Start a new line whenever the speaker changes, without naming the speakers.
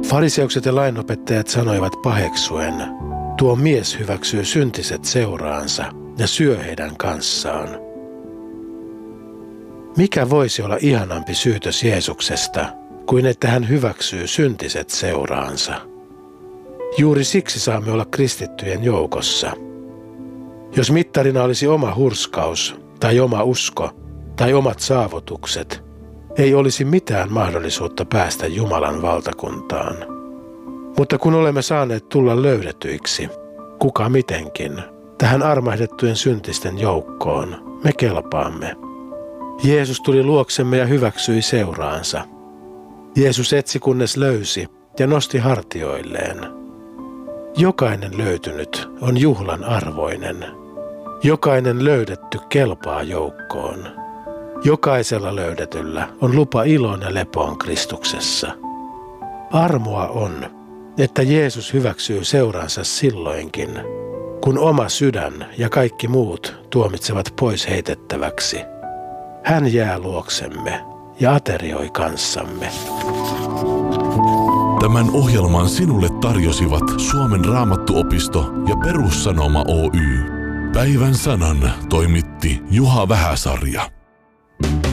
Fariseukset ja lainopettajat sanoivat paheksuen, tuo mies hyväksyy syntiset seuraansa ja syö heidän kanssaan. Mikä voisi olla ihanampi syytös Jeesuksesta, kuin että hän hyväksyy syntiset seuraansa? Juuri siksi saamme olla kristittyjen joukossa. Jos mittarina olisi oma hurskaus, tai oma usko, tai omat saavutukset, ei olisi mitään mahdollisuutta päästä Jumalan valtakuntaan. Mutta kun olemme saaneet tulla löydetyiksi, kuka mitenkin, tähän armahdettujen syntisten joukkoon, me kelpaamme. Jeesus tuli luoksemme ja hyväksyi seuraansa. Jeesus etsi kunnes löysi ja nosti hartioilleen. Jokainen löytynyt on juhlan arvoinen. Jokainen löydetty kelpaa joukkoon. Jokaisella löydetyllä on lupa iloon ja lepoon Kristuksessa. Armoa on, että Jeesus hyväksyy seuransa silloinkin, kun oma sydän ja kaikki muut tuomitsevat pois heitettäväksi. Hän jää luoksemme ja aterioi kanssamme.
Tämän ohjelman sinulle tarjosivat Suomen Raamattuopisto ja Perussanoma Oy. Päivän sanan toimitti Juha Vähäsarja.